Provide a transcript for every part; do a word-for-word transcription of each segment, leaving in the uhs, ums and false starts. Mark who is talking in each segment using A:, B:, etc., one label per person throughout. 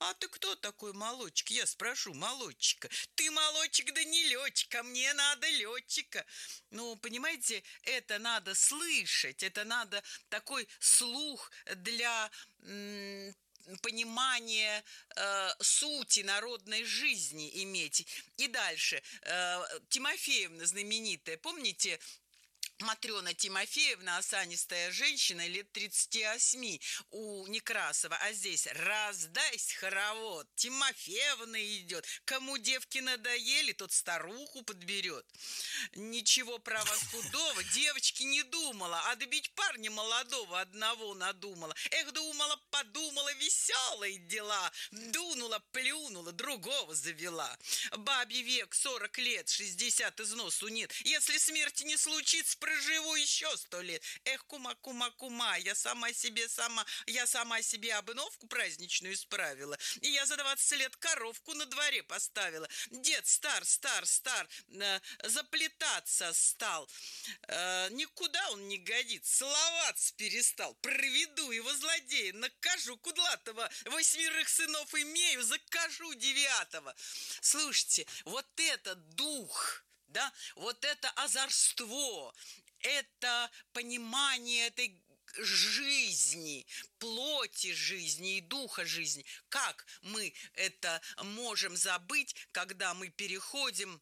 A: А ты кто такой, молодчик? Я спрошу, молодчика. Ты молодчик, да не летчик, а мне надо летчика. Ну, понимаете, это надо слышать, это надо такой слух для м, понимания э, сути народной жизни иметь. И дальше. Э, Тимофеевна знаменитая, помните, Матрена Тимофеевна, осанистая женщина, лет тридцати восьми у Некрасова. А здесь раздайся хоровод, Тимофеевна идет. Кому девки надоели, тот старуху подберет. Ничего про вас худого девочки не думала, а добить парня молодого одного надумала. Эх, думала, подумала, веселые дела. Дунула, плюнула, другого завела. Бабе век, сорок лет, шестьдесят износу нет. Если смерти не случится, проживу еще сто лет. Эх, кума, кума, кума, я сама себе сама, я сама себе обновку праздничную исправила. И я за двадцать лет коровку на дворе поставила. Дед стар, стар, стар, э, заплетаться стал. Э, никуда он не годится, целоваться перестал. Проведу его злодея, накажу кудлатого. Восьмерых сынов имею, закажу девятого. Слушайте, вот этот дух... Да, вот это озорство, это понимание этой жизни, плоти жизни и духа жизни. Как мы это можем забыть, когда мы переходим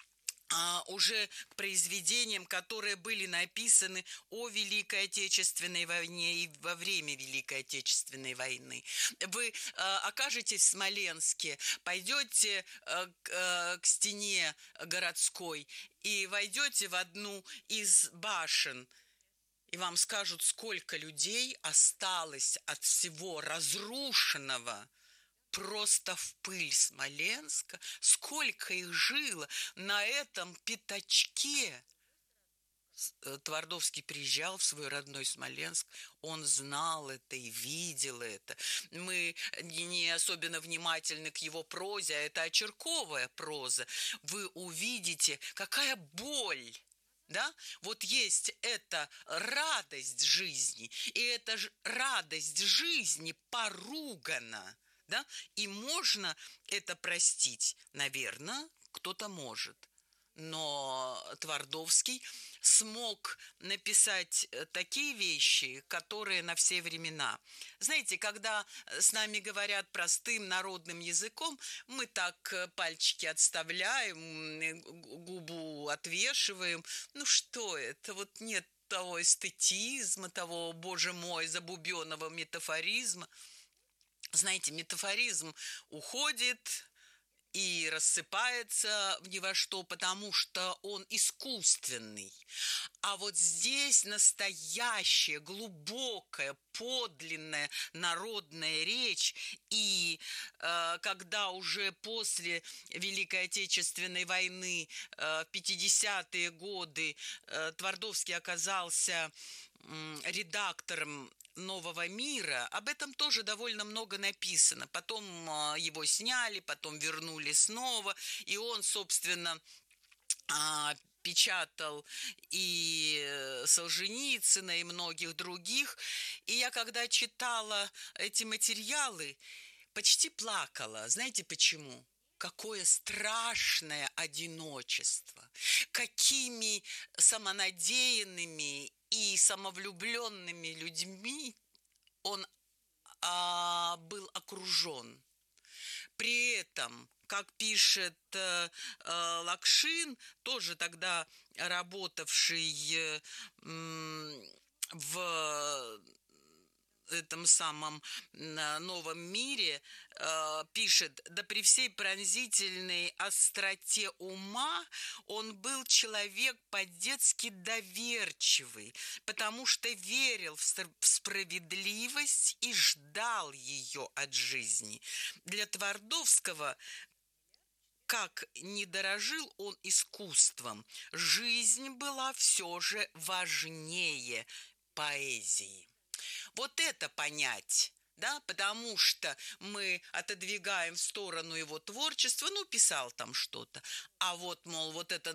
A: а, уже к произведениям, которые были написаны о Великой Отечественной войне и во время Великой Отечественной войны. Вы а, окажетесь в Смоленске, пойдете а, к, а, к стене городской и войдете в одну из башен, и вам скажут, сколько людей осталось от всего разрушенного, просто в пыль Смоленска, сколько их жило на этом пятачке. Твардовский приезжал в свой родной Смоленск, он знал это и видел это. Мы не особенно внимательны к его прозе, а это очерковая проза. Вы увидите, какая боль. Да? Вот есть эта радость жизни, и эта радость жизни поругана. Да? И можно это простить, наверное, кто-то может. Но Твардовский смог написать такие вещи, которые на все времена. Знаете, когда с нами говорят простым народным языком, мы так пальчики отставляем, губу отвешиваем. Ну что это? Вот нет того эстетизма, того, боже мой, забубенного метафоризма. Знаете, метафоризм уходит и рассыпается ни во что, потому что он искусственный. А вот здесь настоящая, глубокая, подлинная народная речь. И э, когда уже после Великой Отечественной войны э, в пятидесятые годы э, Твардовский оказался э, редактором «Нового мира», об этом тоже довольно много написано. Потом его сняли, потом вернули снова, и он, собственно, печатал и Солженицына, и многих других. И я, когда читала эти материалы, почти плакала. Знаете почему? Какое страшное одиночество, какими самонадеянными и самовлюбленными людьми он а, был окружен. При этом, как пишет э, Лакшин, тоже тогда работавший э, в этом самом новом мире, э, пишет: да при всей пронзительной остроте ума он был человек по-детски доверчивый, потому что верил в справедливость и ждал ее от жизни. Для Твардовского, как не дорожил он искусством, жизнь была все же важнее поэзии. Вот это понять, да, потому что мы отодвигаем в сторону его творчества, ну, писал там что-то, а вот, мол, вот это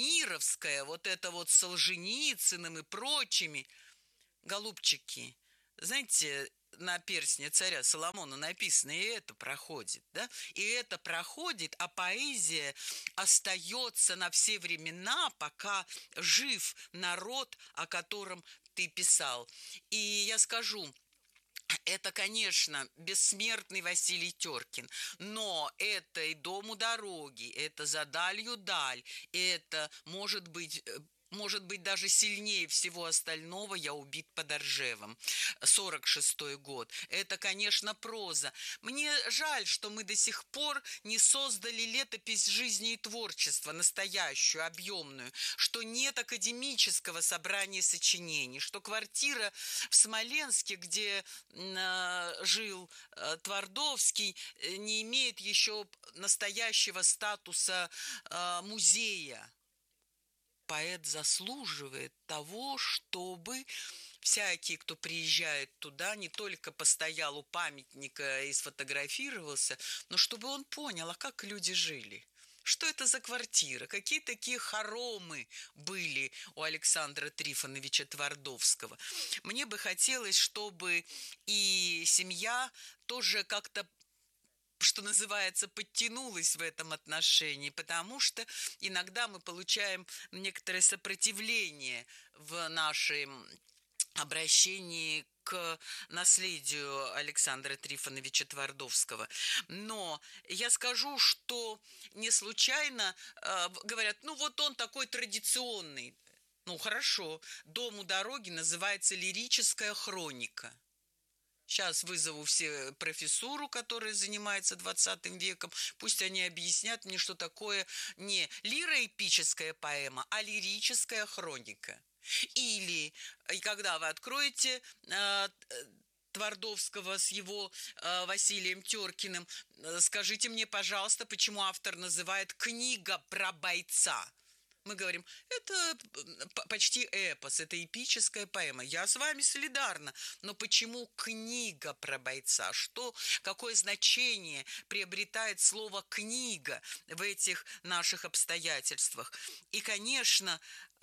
A: новомировское, вот это вот с Солженицыным и прочими, голубчики, знаете, на перстне царя Соломона написано, и это проходит, да? И это проходит, а поэзия остается на все времена, пока жив народ, о котором ты писал. И я скажу, это, конечно, бессмертный Василий Теркин, но это и «Дом у дороги», это «За далью даль», это, может быть, э, может быть, даже сильнее всего остального «Я убит под Оржевом», сорок шестой год. Это, конечно, проза. Мне жаль, что мы до сих пор не создали летопись жизни и творчества, настоящую, объемную, что нет академического собрания сочинений, что квартира в Смоленске, где э, жил э, Твардовский, э, не имеет еще настоящего статуса э, музея. Поэт заслуживает того, чтобы всякий, кто приезжает туда, не только постоял у памятника и сфотографировался, но чтобы он понял, а как люди жили. Что это за квартира? Какие такие хоромы были у Александра Трифоновича Твардовского? Мне бы хотелось, чтобы и семья тоже как-то, что называется, подтянулась в этом отношении, потому что иногда мы получаем некоторое сопротивление в нашем обращении к наследию Александра Трифоновича Твардовского. Но я скажу, что не случайно э, говорят, ну вот он такой традиционный. Ну хорошо, «Дом у дороги» называется «Лирическая хроника». Сейчас вызову все профессуру, которая занимается двадцатым веком. Пусть они объяснят мне, что такое не лироэпическая поэма, а лирическая хроника. Или, когда вы откроете э, Твардовского с его э, Василием Теркиным, э, скажите мне, пожалуйста, почему автор называет «книга про бойца». Мы говорим, это почти эпос, это эпическая поэма. Я с вами солидарна, но почему книга про бойца? Что, какое значение приобретает слово «книга» в этих наших обстоятельствах? И, конечно,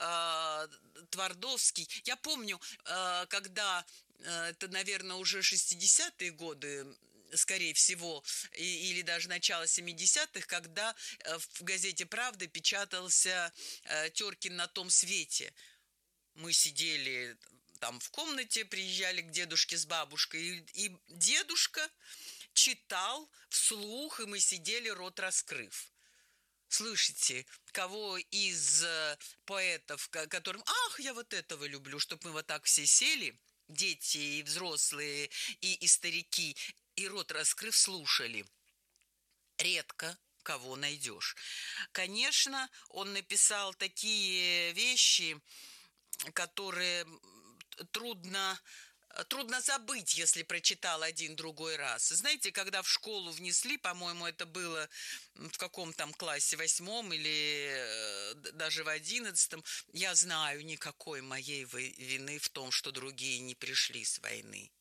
A: Твардовский, я помню, когда, это, наверное, уже шестидесятые годы, скорее всего, и, или даже начало семидесятых, когда в газете «Правда» печатался э, Теркин на том свете. Мы сидели там в комнате, приезжали к дедушке с бабушкой, и, и дедушка читал вслух, и мы сидели, рот раскрыв. Слышите, кого из э, поэтов, которым, ах, я вот этого люблю, чтобы мы вот так все сели, дети и взрослые, и, и старики, и рот раскрыв слушали. Редко кого найдешь. Конечно, он написал такие вещи, которые трудно Трудно забыть, если прочитал один другой раз. Знаете, когда в школу внесли, по-моему, это было в каком там классе, восьмом или даже в одиннадцатом, я знаю, никакой моей вины в том, что другие не пришли с войны.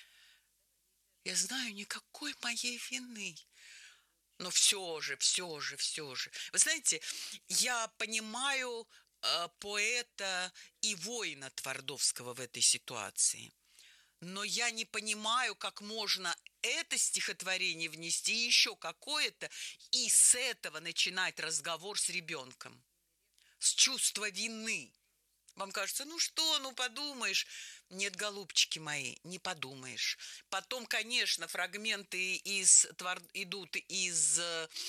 A: Я знаю, никакой моей вины. Но все же, все же, все же. Вы знаете, я понимаю э, поэта и воина Твардовского в этой ситуации. Но я не понимаю, как можно это стихотворение внести еще какое-то и с этого начинать разговор с ребенком. С чувства вины. Вам кажется, ну что, ну подумаешь. Нет, голубчики мои, не подумаешь. Потом, конечно, фрагменты из, идут из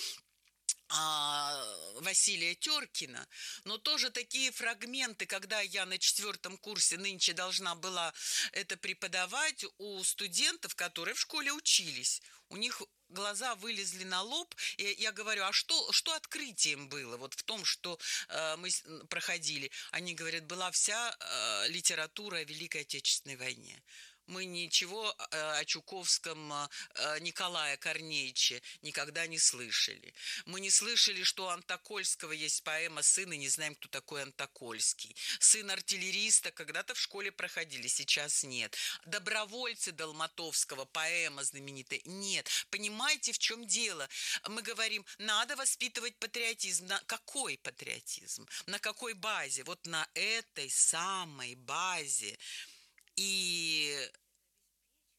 A: а, Василия Теркина, но тоже такие фрагменты, когда я на четвертом курсе нынче должна была это преподавать у студентов, которые в школе учились. У них глаза вылезли на лоб, и я говорю, а что, что открытием было вот в том, что э, мы проходили? Они говорят, была вся э, литература о Великой Отечественной войне. Мы ничего о Чуковском Николае Корнеевиче никогда не слышали. Мы не слышали, что у Антокольского есть поэма «Сын», и не знаем, кто такой Антокольский. «Сын артиллериста» когда-то в школе проходили, сейчас нет. «Добровольцы» Долматовского, поэма знаменитая, нет. Понимаете, в чем дело? Мы говорим, надо воспитывать патриотизм. На какой патриотизм? На какой базе? Вот на этой самой базе. И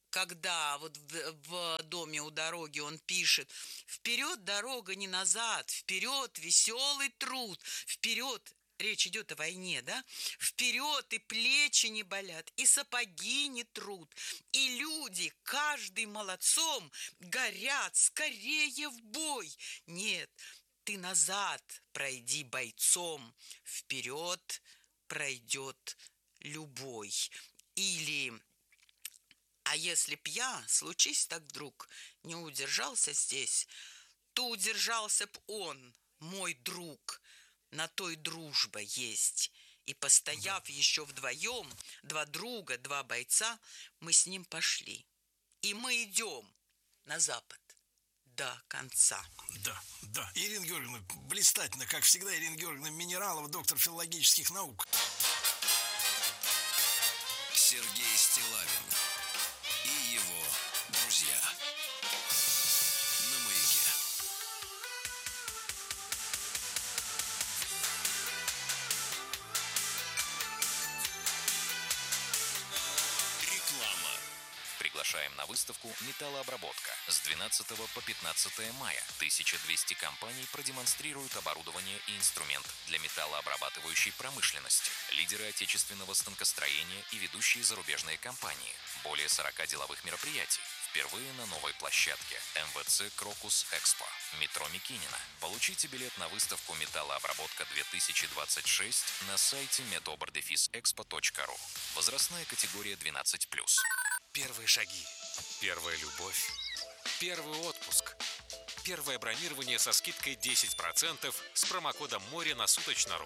A: когда вот в, в доме у дороги он пишет: «Вперед, дорога, не назад, вперед, веселый труд, вперед». Речь идет о войне, да? Вперед, и плечи не болят, и сапоги не трут, и люди, каждый молодцом, горят скорее в бой. Нет, ты назад пройди бойцом, вперед пройдет любой. Или: а если б я, случись так вдруг, не удержался здесь, то удержался б он, мой друг. На той дружба есть. И постояв да. еще вдвоем, два друга, два бойца, мы с ним пошли. И мы идем на запад до конца.
B: Да, да. Ирина Георгиевна, блистательно, как всегда, Ирина Георгиевна Минералова, доктор филологических наук.
C: Сергей Стиллавин и его друзья на Маяке.
D: Реклама. Приглашаем на выставку «Металлообработка». С двенадцатого по пятнадцатое мая тысяча двести компаний продемонстрируют оборудование и инструмент для металлообрабатывающей промышленности. Лидеры отечественного станкостроения и ведущие зарубежные компании. Более сорока деловых мероприятий. Впервые на новой площадке эм вэ цэ «Крокус Экспо». Метро Микинина. Получите билет на выставку «Металлообработка-две тысячи двадцать шесть» на сайте метобр дефис экспо точка ру. Возрастная категория двенадцать плюс.
E: Первые шаги, первая любовь, первый отпуск, первое бронирование со скидкой десять процентов с промокодом «Море» на Суточно.ру.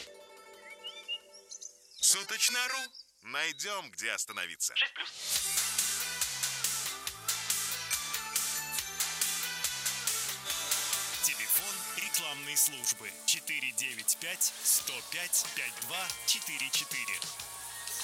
F: Суточно.ру. Найдем, где остановиться.
G: шесть плюс.
H: Телефон рекламной службы четыре девять пять сто пять пятьдесят два четыре четыре.